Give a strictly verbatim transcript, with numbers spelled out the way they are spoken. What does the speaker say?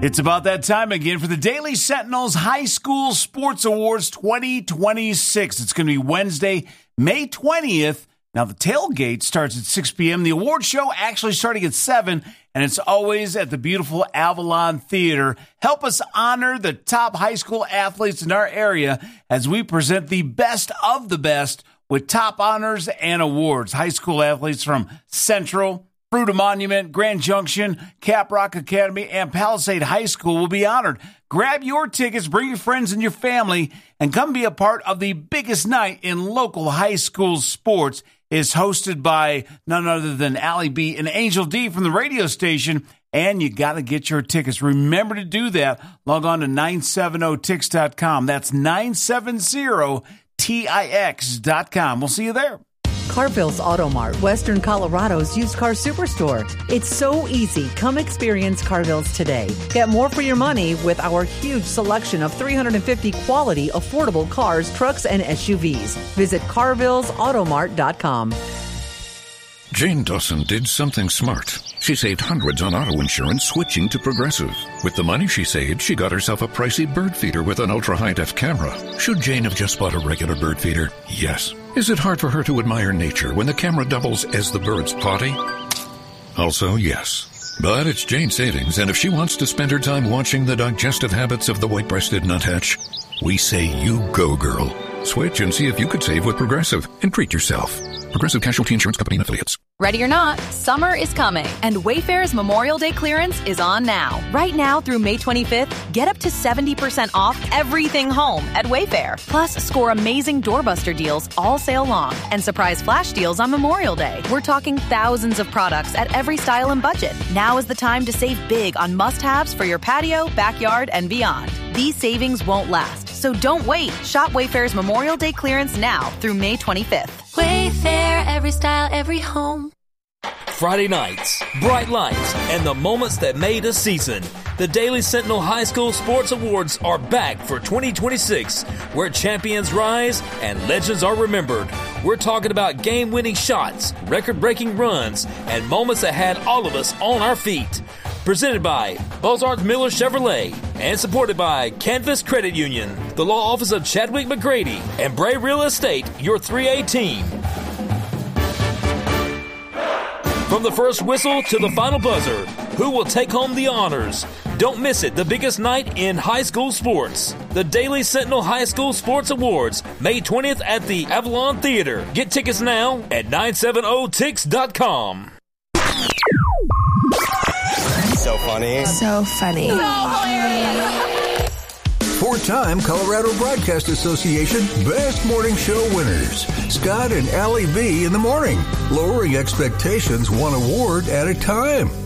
It's about that time again for the Daily Sentinel's High School Sports Awards twenty twenty-six. It's going to be Wednesday, May twentieth. Now, the tailgate starts at six p.m. The award show actually starting at seven, and it's always at the beautiful Avalon Theater. Help us honor the top high school athletes in our area as we present the best of the best with top honors and awards. High school athletes from Central, Fruita Monument, Grand Junction, Caprock Academy, and Palisade High School will be honored. Grab your tickets, bring your friends and your family, and come be a part of the biggest night in local high school sports. It's hosted by none other than Allie B and Angel D from the radio station, and you got to get your tickets. Remember to do that. Log on to nine seventy tix dot com. That's nine seventy tix dot com. We'll see you there. Carville's Auto Mart, Western Colorado's used car superstore. It's so easy. Come experience Carville's today. Get more for your money with our huge selection of three hundred fifty quality, affordable cars, trucks, and S U Vs. Visit carvilles auto mart dot com. Jane Dawson did something smart. She saved hundreds on auto insurance switching to Progressive. With the money she saved, she got herself a pricey bird feeder with an ultra-high-def camera. Should Jane have just bought a regular bird feeder? Yes. Is it hard for her to admire nature when the camera doubles as the bird's potty? Also, yes. But it's Jane's savings, and if she wants to spend her time watching the digestive habits of the white-breasted nuthatch, we say you go, girl. Switch and see if you could save with Progressive and treat yourself. Progressive Casualty Insurance Company and Affiliates. Ready or not, summer is coming, and Wayfair's Memorial Day clearance is on now. Right now through May twenty-fifth, get up to seventy percent off everything home at Wayfair. Plus, score amazing doorbuster deals all sale long and surprise flash deals on Memorial Day. We're talking thousands of products at every style and budget. Now is the time to save big on must-haves for your patio, backyard, and beyond. These savings won't last, so don't wait. Shop Wayfair's Memorial Day clearance now through May twenty-fifth. Wayfair, every style, every home. Friday nights, bright lights, and the moments that made a season. The Daily Sentinel High School Sports Awards are back for twenty twenty-six, where champions rise and legends are remembered. We're talking about game-winning shots, record-breaking runs, and moments that had all of us on our feet. Presented by Bozarth Miller Chevrolet and supported by Canvas Credit Union, the law office of Chadwick McGrady, and Bray Real Estate, your three A team. From the first whistle to the final buzzer, who will take home the honors? Don't miss it, the biggest night in high school sports. The Daily Sentinel High School Sports Awards, May twentieth at the Avalon Theater. Get tickets now at nine seventy tix dot com. So funny. So funny. So hilarious. Four-time Colorado Broadcast Association Best Morning Show winners. Scott and Allie B in the morning. Lowering expectations one award at a time.